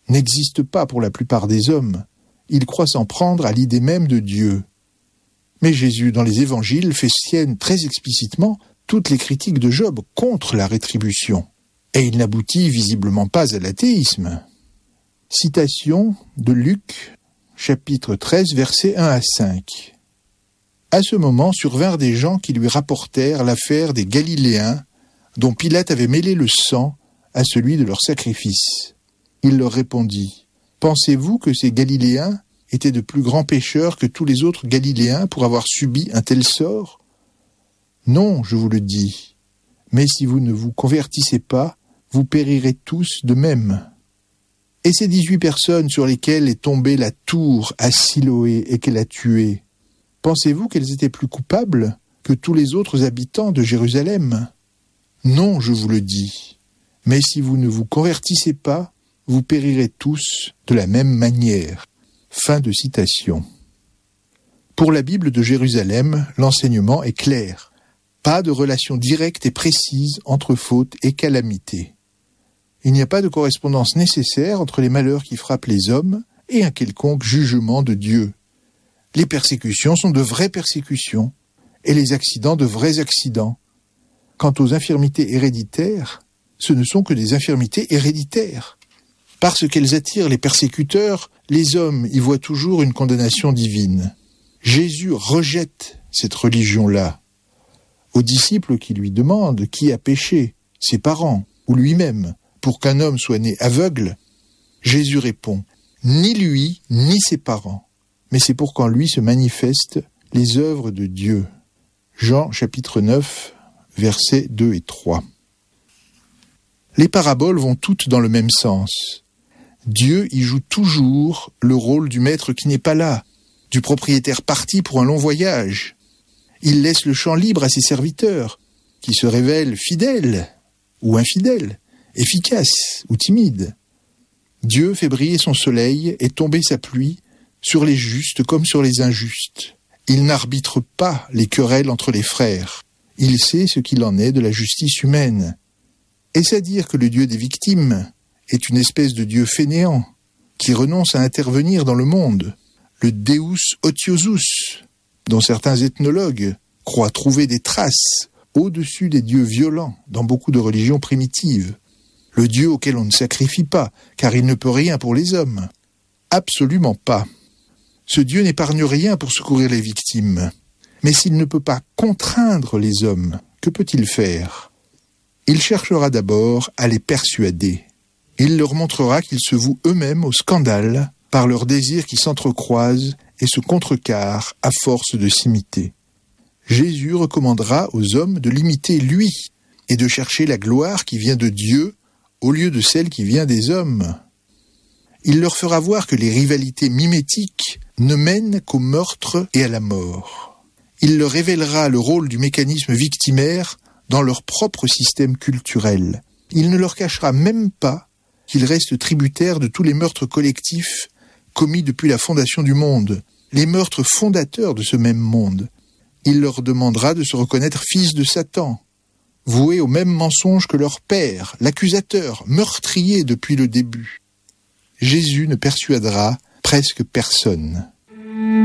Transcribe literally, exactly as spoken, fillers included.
n'existe pas pour la plupart des hommes. Ils croient s'en prendre à l'idée même de Dieu. Mais Jésus, dans les évangiles, fait sienne très explicitement toutes les critiques de Job contre la rétribution. Et il n'aboutit visiblement pas à l'athéisme. Citation de Luc, chapitre treize, versets un à cinq. À ce moment survinrent des gens qui lui rapportèrent l'affaire des Galiléens, dont Pilate avait mêlé le sang à celui de leur sacrifice. Il leur répondit, « Pensez-vous que ces Galiléens étaient de plus grands pécheurs que tous les autres Galiléens pour avoir subi un tel sort ? Non, je vous le dis, mais si vous ne vous convertissez pas, vous périrez tous de même. » Et ces dix-huit personnes sur lesquelles est tombée la tour à Siloé et qu'elle a tuées, pensez-vous qu'elles étaient plus coupables que tous les autres habitants de Jérusalem ? Non, je vous le dis, mais si vous ne vous convertissez pas, vous périrez tous de la même manière. Fin de citation. Pour la Bible de Jérusalem, l'enseignement est clair. Pas de relation directe et précise entre faute et calamité. Il n'y a pas de correspondance nécessaire entre les malheurs qui frappent les hommes et un quelconque jugement de Dieu. Les persécutions sont de vraies persécutions et les accidents de vrais accidents. Quant aux infirmités héréditaires, ce ne sont que des infirmités héréditaires. Parce qu'elles attirent les persécuteurs, les hommes y voient toujours une condamnation divine. Jésus rejette cette religion-là. Aux disciples qui lui demandent qui a péché, ses parents ou lui-même, pour qu'un homme soit né aveugle, Jésus répond « Ni lui, ni ses parents, mais c'est pour qu'en lui se manifestent les œuvres de Dieu. » Jean chapitre neuf, versets deux et trois. Les paraboles vont toutes dans le même sens. Dieu y joue toujours le rôle du maître qui n'est pas là, du propriétaire parti pour un long voyage. Il laisse le champ libre à ses serviteurs, qui se révèlent fidèles ou infidèles, efficaces ou timides. Dieu fait briller son soleil et tomber sa pluie sur les justes comme sur les injustes. Il n'arbitre pas les querelles entre les frères. Il sait ce qu'il en est de la justice humaine. Est-ce à dire que le Dieu des victimes est une espèce de Dieu fainéant qui renonce à intervenir dans le monde, le Deus otiosus, dont certains ethnologues croient trouver des traces au-dessus des dieux violents dans beaucoup de religions primitives, le Dieu auquel on ne sacrifie pas, car il ne peut rien pour les hommes. Absolument pas. Ce Dieu n'épargne rien pour secourir les victimes. Mais s'il ne peut pas contraindre les hommes, que peut-il faire ? Il cherchera d'abord à les persuader. Il leur montrera qu'ils se vouent eux-mêmes au scandale par leurs désirs qui s'entrecroisent et se contrecarrent à force de s'imiter. Jésus recommandera aux hommes de l'imiter lui et de chercher la gloire qui vient de Dieu au lieu de celle qui vient des hommes. Il leur fera voir que les rivalités mimétiques ne mènent qu'au meurtre et à la mort. Il leur révélera le rôle du mécanisme victimaire dans leur propre système culturel. Il ne leur cachera même pas qu'ils restent tributaires de tous les meurtres collectifs commis depuis la fondation du monde, les meurtres fondateurs de ce même monde. Il leur demandera de se reconnaître fils de Satan, voués au même mensonge que leur père, l'accusateur, meurtrier depuis le début. Jésus ne persuadera presque personne.